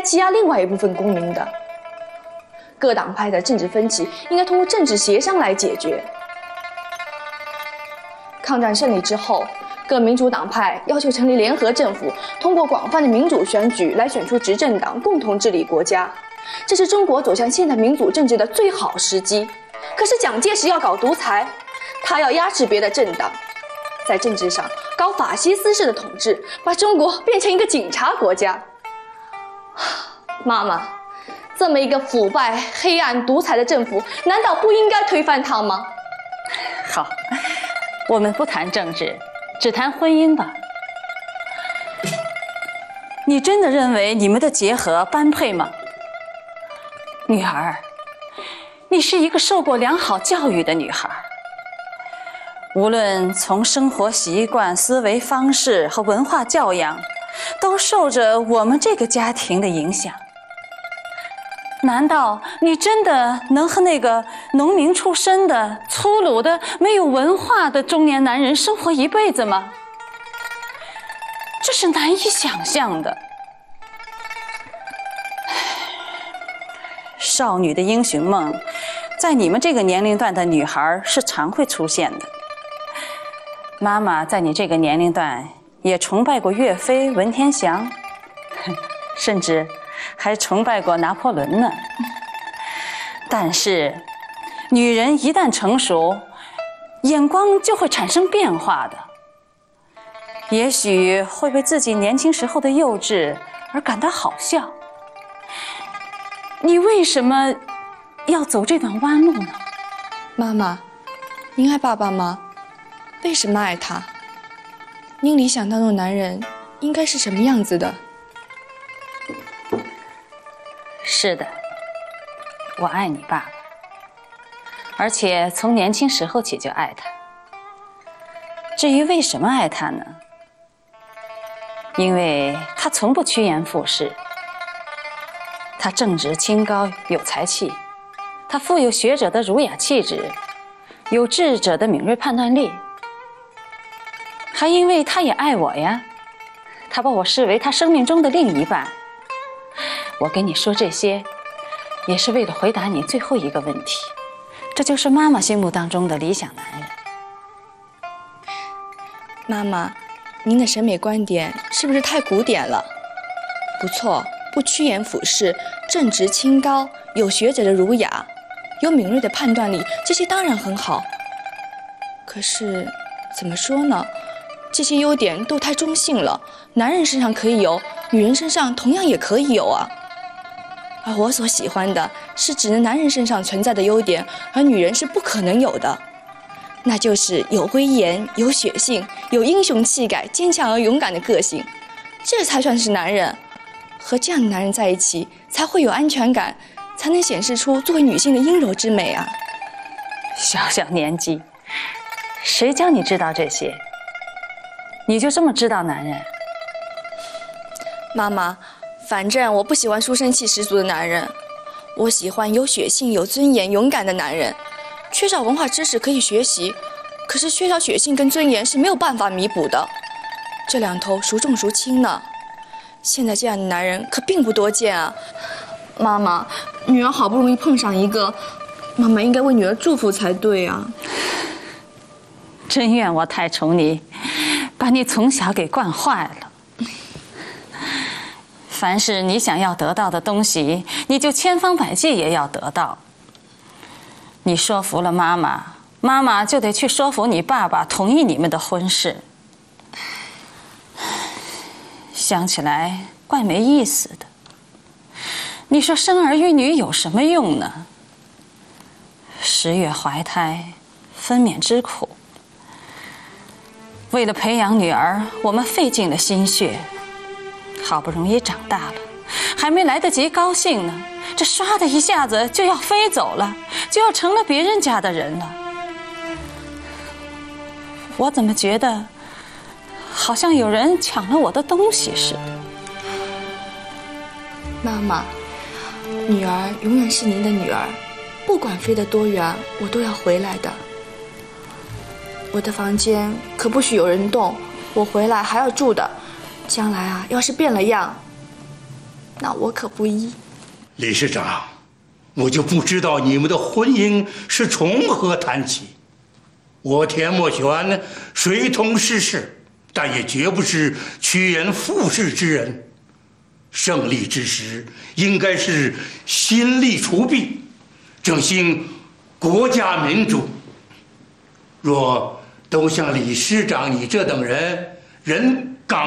欺压另外一部分公民的。各党派的政治分歧应该通过政治协商来解决。抗战胜利之后，各民主党派要求成立联合政府，通过广泛的民主选举来选出执政党，共同治理国家。这是中国走向现代民主政治的最好时机。可是蒋介石要搞独裁，他要压制别的政党，在政治上搞法西斯式的统治，把中国变成一个警察国家。妈妈，这么一个腐败、黑暗、独裁的政府，难道不应该推翻它吗？ 好，我们不谈政治，只谈婚姻吧。你真的认为你们的结合般配吗？女儿，你是一个受过良好教育的女孩，无论从生活习惯、思维方式和文化教养，都受着我们这个家庭的影响。难道你真的能和那个农民出身的、粗鲁的、没有文化的中年男人生活一辈子吗？这是难以想象的。少女的英雄梦，在你们这个年龄段的女孩是常会出现的。妈妈在你这个年龄段也崇拜过岳飞、文天祥，甚至还崇拜过拿破仑呢。但是女人一旦成熟，眼光就会产生变化的，也许会为自己年轻时候的幼稚而感到好笑。你为什么要走这段弯路呢？ 妈妈，您爱爸爸吗？为什么爱他？您理想当中的男人应该是什么样子的？ 是的，我爱你爸爸，而且从年轻时候起就爱他。至于为什么爱他呢？因为他从不趋炎附势，他正直清高有才气，他富有学者的儒雅气质，有智者的敏锐判断力，还因为他也爱我呀，他把我视为他生命中的另一半。我跟你说这些，也是为了回答你最后一个问题，这就是妈妈心目当中的理想男人。 妈妈，您的审美观点是不是太古典了？不错，不趋炎附势，正直清高，有学者的儒雅，有敏锐的判断力，这些当然很好。可是怎么说呢，这些优点都太中性了，男人身上可以有，女人身上同样也可以有啊。而我所喜欢的是只能男人身上存在的优点，而女人是不可能有的，那就是有威严、有血性、有英雄气概、坚强而勇敢的个性，这才算是男人。和这样的男人在一起，才会有安全感，才能显示出作为女性的阴柔之美啊。 小小年纪，谁教你知道这些？你就这么知道男人？ 妈妈，反正我不喜欢书生气十足的男人，我喜欢有血性、有尊严、勇敢的男人。缺少文化知识可以学习，可是缺少血性跟尊严是没有办法弥补的，这两头孰重孰轻呢？现在这样的男人可并不多见啊。妈妈，女儿好不容易碰上一个，妈妈应该为女儿祝福才对啊。 真怨我太宠你，把你从小给惯坏了。凡是你想要得到的东西，你就千方百计也要得到。你说服了妈妈，妈妈就得去说服你爸爸同意你们的婚事。想起来怪没意思的。你说生儿育女有什么用呢？10月怀胎，分娩之苦。为了培养女儿，我们费尽了心血，好不容易长大了，还没来得及高兴呢，这唰的一下子就要飞走了，就要成了别人家的人了。我怎么觉得好像有人抢了我的东西似的？ 妈妈，女儿永远是您的女儿，不管飞得多远，我都要回来的。我的房间可不许有人动，我回来还要住的。将来啊，要是变了样， 那我可不依。 理事长，我就不知道你们的婚姻是从何谈起。我田墨玄虽通世事，但也绝不是趋炎附势之人。胜利之时，应该是新力除弊，振兴国家民主。若都像理事长你这等人